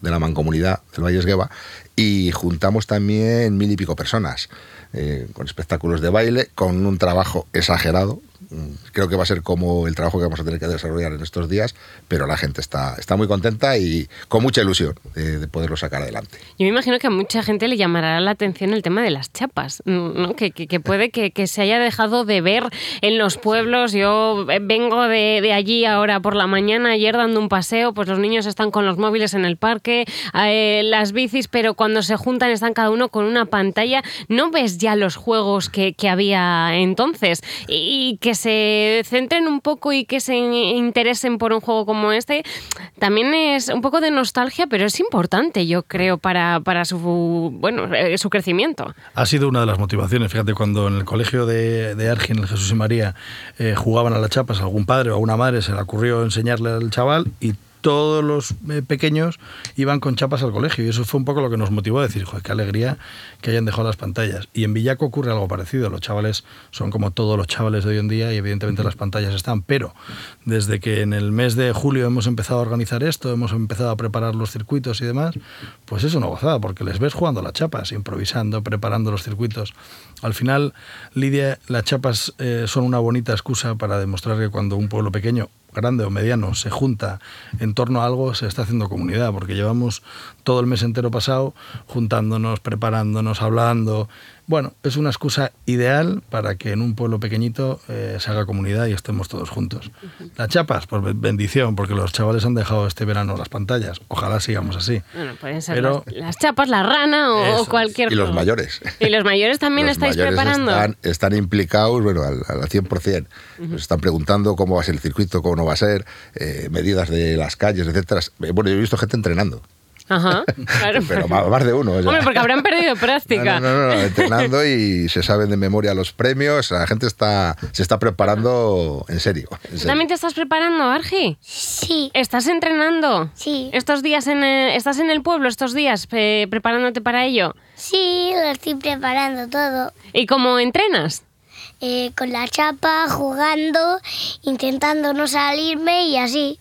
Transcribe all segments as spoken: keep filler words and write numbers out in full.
de la Mancomunidad del Valle Esgueva, y juntamos también mil y pico personas, eh, con espectáculos de baile, con un trabajo exagerado. Creo que va a ser como el trabajo que vamos a tener que desarrollar en estos días, pero la gente está, está muy contenta y con mucha ilusión de, de poderlo sacar adelante. Yo me imagino que a mucha gente le llamará la atención el tema de las chapas, ¿no? que, que, que puede que, que se haya dejado de ver en los pueblos. Yo vengo de, de allí ahora por la mañana, ayer dando un paseo, pues los niños están con los móviles en el parque, eh, las bicis, pero cuando se juntan están cada uno con una pantalla. No ves ya los juegos que, que había entonces, y que se centren un poco y que se interesen por un juego como este, también es un poco de nostalgia, pero es importante, yo creo, para, para su, bueno, su crecimiento. Ha sido una de las motivaciones. Fíjate, cuando en el colegio de, de Argin, el Jesús y María, eh, jugaban a las chapas, a algún padre o a una madre se le ocurrió enseñarle al chaval, y todos los eh, pequeños iban con chapas al colegio, y eso fue un poco lo que nos motivó a decir, joder, qué alegría que hayan dejado las pantallas. Y en Villaco ocurre algo parecido. Los chavales son como todos los chavales de hoy en día, y evidentemente las pantallas están, pero desde que en el mes de julio hemos empezado a organizar esto, hemos empezado a preparar los circuitos y demás, pues es una gozada, porque les ves jugando a las chapas, improvisando, preparando los circuitos. Al final, Lidia, las chapas eh, son una bonita excusa para demostrar que cuando un pueblo pequeño, grande o mediano, se junta en torno a algo, se está haciendo comunidad, porque llevamos todo el mes entero pasado juntándonos, preparándonos, hablando. Bueno, es una excusa ideal para que en un pueblo pequeñito eh, se haga comunidad y estemos todos juntos. Uh-huh. Las chapas, pues bendición, porque los chavales han dejado este verano las pantallas. Ojalá sigamos así. Bueno, pueden ser Pero, las, las chapas, la rana o, o cualquier cosa. Y los mayores. ¿Y los mayores también los estáis mayores preparando? Están, están implicados, bueno, al, al cien por ciento. Uh-huh. Nos están preguntando cómo va a ser el circuito, cómo no va a ser, eh, medidas de las calles, etcétera. Bueno, yo he visto gente entrenando. Ajá, claro. Pero más de uno. O sea. Hombre, porque habrán perdido práctica. No, no, no, no, entrenando y se saben de memoria los premios. La gente está se está preparando en serio. En serio. ¿Tú también te estás preparando, Argi? Sí. ¿Estás entrenando? Sí. ¿Estos días en el, estás en el pueblo estos días eh, preparándote para ello? Sí, lo estoy preparando todo. ¿Y cómo entrenas? Eh, con la chapa, jugando, intentando no salirme y así.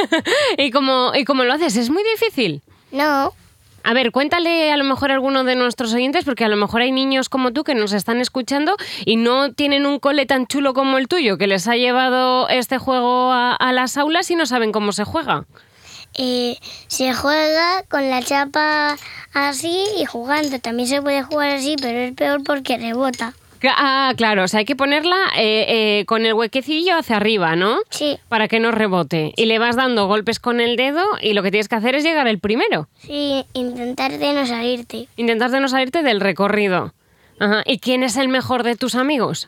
¿Y cómo, ¿Y cómo lo haces? ¿Es muy difícil? No. A ver, cuéntale a lo mejor a alguno de nuestros oyentes, porque a lo mejor hay niños como tú que nos están escuchando y no tienen un cole tan chulo como el tuyo, que les ha llevado este juego a, a las aulas y no saben cómo se juega. Eh, se juega con la chapa así y jugando. También se puede jugar así, pero es peor porque rebota. Ah, claro, o sea, hay que ponerla eh, eh, con el huequecillo hacia arriba, ¿no? Sí. Para que no rebote. Y le vas dando golpes con el dedo y lo que tienes que hacer es llegar el primero. Sí, intentar de no salirte. Intentar de no salirte del recorrido. Ajá. ¿Y quién es el mejor de tus amigos?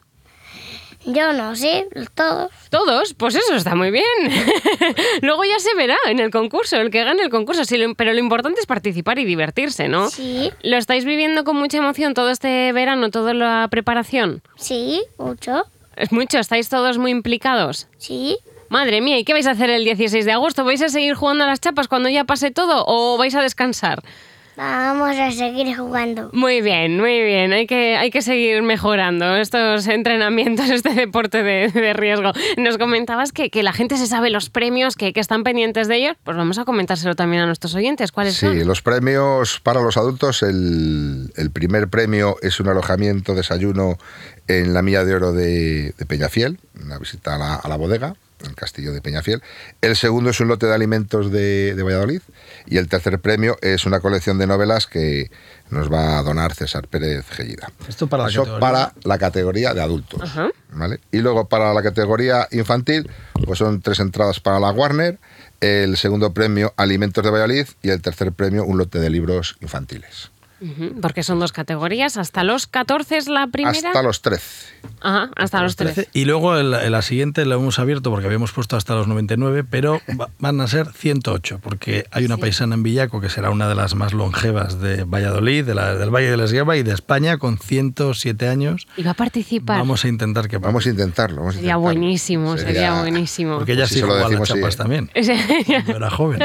Yo no sé, todos. ¿Todos? Pues eso está muy bien. Luego ya se verá en el concurso, el que gane el concurso. Sí, pero lo importante es participar y divertirse, ¿no? Sí. ¿Lo estáis viviendo con mucha emoción todo este verano, toda la preparación? Sí, mucho. ¿Es mucho? ¿Estáis todos muy implicados? Sí. Madre mía, ¿y qué vais a hacer el dieciséis de agosto? ¿Vais a seguir jugando a las chapas cuando ya pase todo o vais a descansar? Vamos a seguir jugando. Muy bien, muy bien. Hay que, hay que seguir mejorando estos entrenamientos, este deporte de, de riesgo. Nos comentabas que, que la gente se sabe los premios, que, que están pendientes de ellos. Pues vamos a comentárselo también a nuestros oyentes. ¿Cuáles sí, son? Sí, los premios para los adultos. El, el primer premio es un alojamiento, desayuno en la Milla de Oro de, de Peñafiel, una visita a la, a la bodega, el castillo de Peñafiel. El segundo es un lote de alimentos de, de Valladolid, y el tercer premio es una colección de novelas que nos va a donar César Pérez Gellida. Esto para la Eso categoría. para la categoría de adultos. Ajá. ¿Vale? Y luego para la categoría infantil, pues son tres entradas para la Warner, el segundo premio Alimentos de Valladolid y el tercer premio un lote de libros infantiles. Porque son dos categorías. ¿Hasta los catorce es la primera? Hasta los trece. Ajá, hasta, hasta los trece. Y luego el, la siguiente la hemos abierto porque habíamos puesto hasta los noventa y nueve, pero va, van a ser ciento ocho, porque hay una sí. paisana en Villaco que será una de las más longevas de Valladolid, de la, del Valle de la Esgueva y de España, con ciento siete años. ¿Y va a participar? Vamos a intentar que Vamos a intentarlo. Vamos a sería intentarlo. buenísimo, sería, sería buenísimo. Porque ella pues sí, sí jugó a las chapas sí. también. Cuando era joven.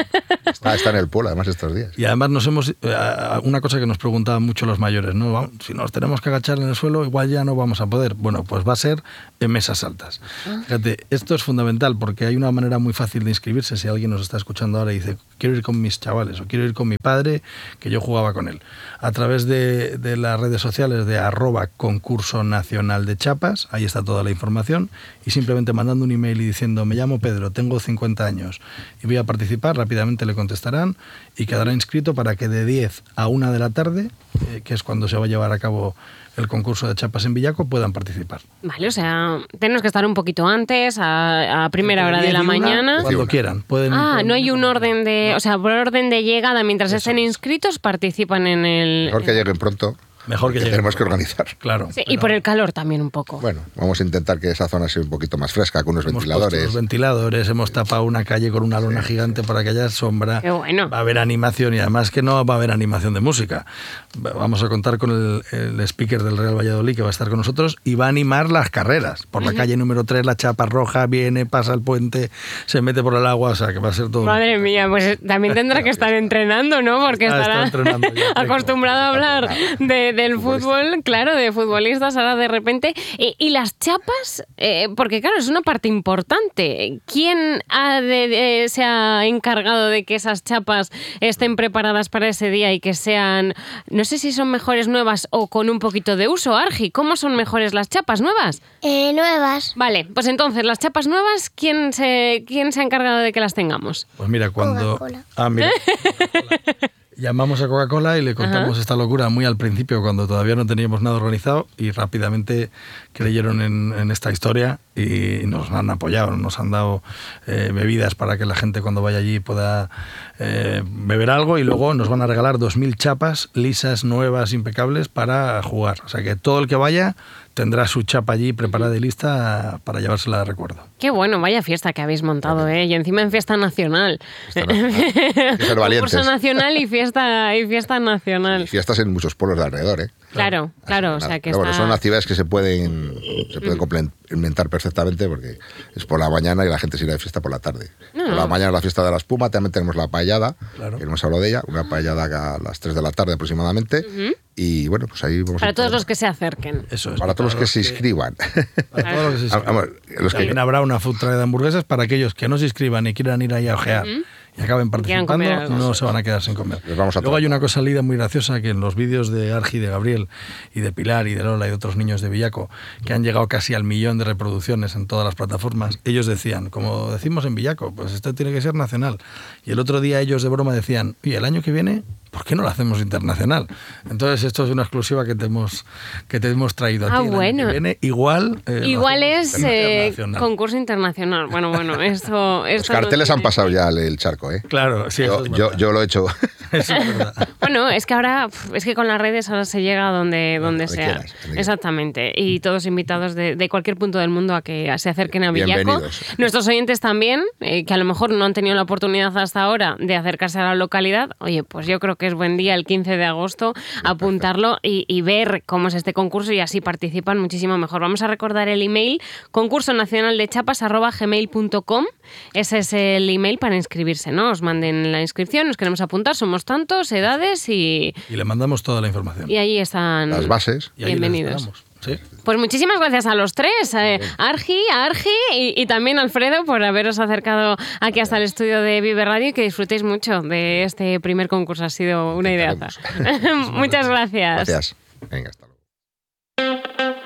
Está, está en el pueblo, además, estos días. Y además nos hemos... Eh, una cosa que nos preguntaban mucho los mayores, ¿no? Vamos, si nos tenemos que agachar en el suelo, igual ya no vamos a poder. Bueno, pues va a ser en mesas altas. Ah. Fíjate, esto es fundamental porque hay una manera muy fácil de inscribirse. Si alguien nos está escuchando ahora y dice, quiero ir con mis chavales o quiero ir con mi padre, que yo jugaba con él. A través de, de las redes sociales de arroba concurso nacional de chapas, ahí está toda la información, y simplemente mandando un email y diciendo, me llamo Pedro, tengo cincuenta años y voy a participar, rápidamente le contestarán y quedará inscrito para que de diez a una de la tarde, eh, que es cuando se va a llevar a cabo el concurso de chapas en Villaco, puedan participar. Vale, o sea, tenemos que estar un poquito antes, a, a primera hora de la mañana. Cuando quieran. Pueden, ah, pueden, no hay un orden de... O sea, por orden de llegada, mientras Eso estén inscritos, participan en el... Mejor que lleguen pronto. Mejor que, que tenemos que organizar. Claro. Sí, pero... Y por el calor también un poco. Bueno, vamos a intentar que esa zona sea un poquito más fresca, con unos hemos ventiladores. Los ventiladores, hemos tapado una calle con una lona sí, gigante sí. para que haya sombra. Qué bueno. Va a haber animación y además que no va a haber animación de música. Vamos a contar con el, el speaker del Real Valladolid que va a estar con nosotros y va a animar las carreras. Por la uh-huh. calle número tres, la chapa roja viene, pasa el puente, se mete por el agua, o sea que va a ser todo. Madre mía, pues también tendrá que estar entrenando, ¿no? Porque ah, estará está entrenando ya, acostumbrado a hablar de, del fútbol. Claro, de futbolistas ahora de repente. Y, y las chapas, eh, porque claro, es una parte importante. ¿Quién ha de, de, se ha encargado de que esas chapas estén preparadas para ese día y que sean, no sé si son mejores nuevas o con un poquito de uso? Argi, ¿cómo son mejores las chapas nuevas? Eh, nuevas. Vale, pues entonces, las chapas nuevas, ¿quién se, quién se ha encargado de que las tengamos? Pues mira, cuando... Coca-Cola. Ah, mira. Coca-Cola. Llamamos a Coca-Cola y le contamos Ajá. esta locura muy al principio, cuando todavía no teníamos nada organizado, y rápidamente creyeron en, en esta historia y nos han apoyado, nos han dado eh, bebidas para que la gente cuando vaya allí pueda eh, beber algo, y luego nos van a regalar dos mil chapas lisas, nuevas, impecables para jugar. O sea que todo el que vaya tendrá su chapa allí preparada y lista para llevársela de recuerdo. Qué bueno, vaya fiesta que habéis montado, ¿eh? Y encima en fiesta nacional. Fiesta nacional. Ser valientes. Concurso nacional y fiesta, y fiesta nacional. Y fiestas en muchos pueblos de alrededor, ¿eh? Claro, claro. O sea que Pero está... bueno, son actividades que se pueden, se pueden complementar perfectamente porque es por la mañana y la gente se irá de fiesta por la tarde. No, por la no. mañana la fiesta de la espuma, también tenemos la paellada, claro. que hemos hablado de ella, una paellada a las tres de la tarde aproximadamente. Uh-huh. Y bueno, pues ahí vamos Para a todos los que se acerquen. Eso es. Para todos los que se inscriban. Para todos los que se inscriban. Vamos, los que... También habrá una food truck de hamburguesas para aquellos que no se inscriban y quieran ir ahí a ojear. Uh-huh. Y acaben participando, no se van a quedar sin comer. Vamos a Luego hay una cosa lida muy graciosa, que en los vídeos de Argi, de Gabriel y de Pilar y de Lola y de otros niños de Villaco, que han llegado casi al millón de reproducciones en todas las plataformas, ellos decían, como decimos en Villaco, pues esto tiene que ser nacional. Y el otro día ellos de broma decían, oye, el año que viene, ¿por qué no lo hacemos internacional? Entonces esto es una exclusiva que te hemos, que te hemos traído aquí. Ah, el bueno. año que viene, igual eh, igual es eh, concurso internacional. Bueno, bueno, esto... Los carteles no han pasado ya el, el charco, ¿eh? Claro, sí. Yo, yo, yo lo he hecho. Eso es verdad. Bueno, es que ahora, es que con las redes ahora se llega a donde, donde sea. Quieras, exactamente. Y todos invitados de, de cualquier punto del mundo a que se acerquen a Villaco. Nuestros oyentes también, eh, que a lo mejor no han tenido la oportunidad hasta ahora de acercarse a la localidad. Oye, pues yo creo que es buen día el quince de agosto apuntarlo y, y ver cómo es este concurso, y así participan muchísimo mejor. Vamos a recordar el email, concurso nacional de chapas arroba gmail punto com. Ese es el email para inscribirse, ¿no? Os manden la inscripción, nos queremos apuntar, somos tantos, edades y... Y le mandamos toda la información. Y ahí están las bases. Bienvenidos. Sí. Pues muchísimas gracias a los tres, eh, Argi, a Argi y, y también a Alfredo, por haberos acercado aquí hasta el estudio de Vive Radio, y que disfrutéis mucho de este primer concurso. Ha sido una ideaza. Muchas gracias. Gracias. Venga, hasta luego.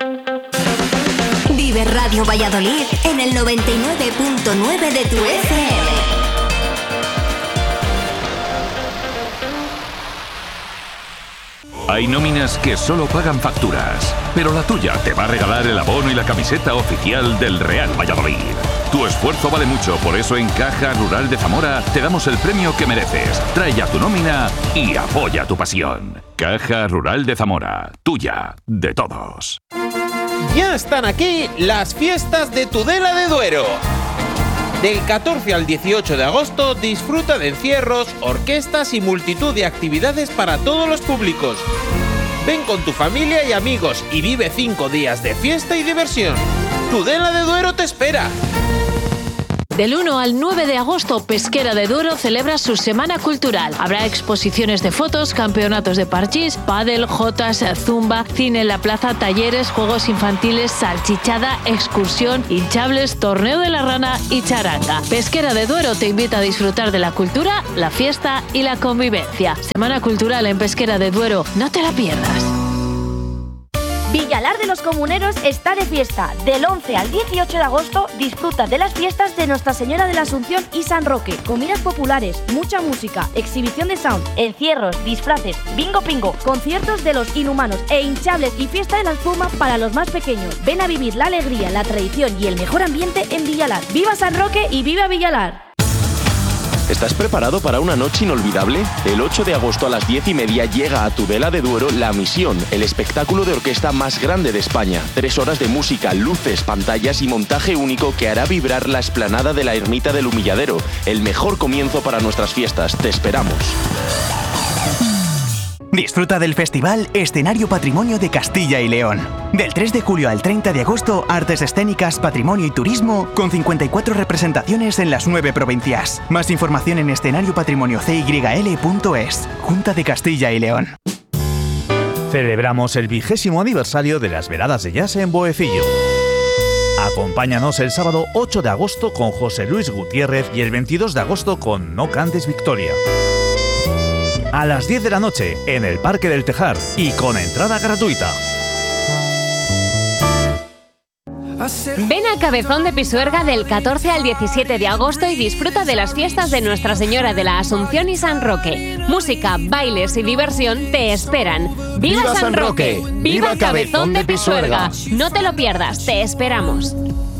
Vive Radio Valladolid en el noventa y nueve punto nueve de tu F M. Hay nóminas que solo pagan facturas, pero la tuya te va a regalar el abono y la camiseta oficial del Real Valladolid. Tu esfuerzo vale mucho, por eso en Caja Rural de Zamora te damos el premio que mereces. Trae ya tu nómina y apoya tu pasión. Caja Rural de Zamora, tuya, de todos. Ya están aquí las fiestas de Tudela de Duero. Del catorce al dieciocho de agosto disfruta de encierros, orquestas y multitud de actividades para todos los públicos. Ven con tu familia y amigos y vive cinco días de fiesta y diversión. Tudela de Duero te espera. Del uno al nueve de agosto, Pesquera de Duero celebra su Semana Cultural. Habrá exposiciones de fotos, campeonatos de parchís, pádel, jotas, zumba, cine en la plaza, talleres, juegos infantiles, salchichada, excursión, hinchables, torneo de la rana y charanga. Pesquera de Duero te invita a disfrutar de la cultura, la fiesta y la convivencia. Semana Cultural en Pesquera de Duero, no te la pierdas. Villalar de los Comuneros está de fiesta. Del once al dieciocho de agosto disfruta de las fiestas de Nuestra Señora de la Asunción y San Roque. Comidas populares, mucha música, exhibición de sound, encierros, disfraces, bingo pingo, conciertos de los Inhumanos e hinchables y fiesta de la espuma para los más pequeños. Ven a vivir la alegría, la tradición y el mejor ambiente en Villalar. ¡Viva San Roque y viva Villalar! ¿Estás preparado para una noche inolvidable? El ocho de agosto a las diez y media llega a Tudela de Duero La Misión, el espectáculo de orquesta más grande de España. Tres horas de música, luces, pantallas y montaje único que hará vibrar la explanada de la Ermita del Humilladero. El mejor comienzo para nuestras fiestas. Te esperamos. Disfruta del festival Escenario Patrimonio de Castilla y León. Del tres de julio al treinta de agosto, artes escénicas, patrimonio y turismo, con cincuenta y cuatro representaciones en las nueve provincias. Más información en escenario patrimonio c y l punto es. Junta de Castilla y León. Celebramos el vigésimo aniversario de las veladas de jazz en Boecillo. Acompáñanos el sábado ocho de agosto con José Luis Gutiérrez y el veintidós de agosto con No Cantes Victoria. A las diez de la noche en el Parque del Tejar y con entrada gratuita. Ven a Cabezón de Pisuerga del catorce al diecisiete de agosto y disfruta de las fiestas de Nuestra Señora de la Asunción y San Roque. Música, bailes y diversión te esperan. ¡Viva, ¡Viva San Roque! ¡Viva, ¡Viva Cabezón de Pisuerga! No te lo pierdas, te esperamos.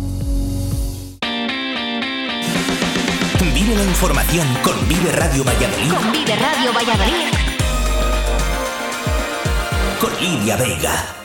Vive la información con Vive Radio Valladolid. Con Vive Radio Valladolid. Con Lidia Vega.